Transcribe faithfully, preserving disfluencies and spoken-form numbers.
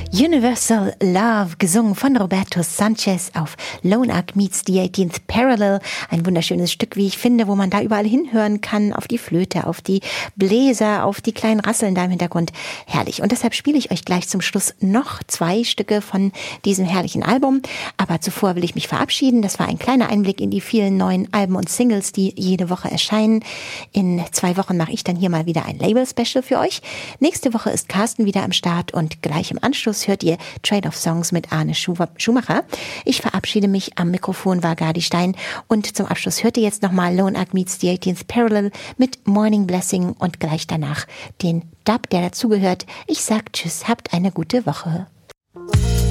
Universal Love, gesungen von Roberto Sanchez auf Lone Ark Meets the eighteenth Parallel. Ein wunderschönes Stück, wie ich finde, wo man da überall hinhören kann, auf die Flöte, auf die Bläser, auf die kleinen Rasseln da im Hintergrund. Herrlich. Und deshalb spiele ich euch gleich zum Schluss noch zwei Stücke von diesem herrlichen Album. Aber zuvor will ich mich verabschieden. Das war ein kleiner Einblick in die vielen neuen Alben und Singles, die jede Woche erscheinen. In zwei Wochen mache ich dann hier mal wieder ein Label-Special für euch. Nächste Woche ist Carsten wieder am Start und gleich im Anschluss hört ihr Trade-off-Songs mit Arne Schumacher. Ich verabschiede mich. Am Mikrofon war Gadi Stein und zum Abschluss hört ihr jetzt nochmal Lone Ark Meets the eighteenth Parallel mit Morning Blessing und gleich danach den Dub, der dazugehört. Ich sag Tschüss, habt eine gute Woche.